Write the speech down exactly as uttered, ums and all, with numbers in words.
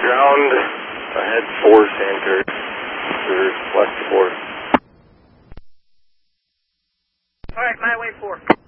ground, ahead four, Sandkirk, or west four. Alright, my way four.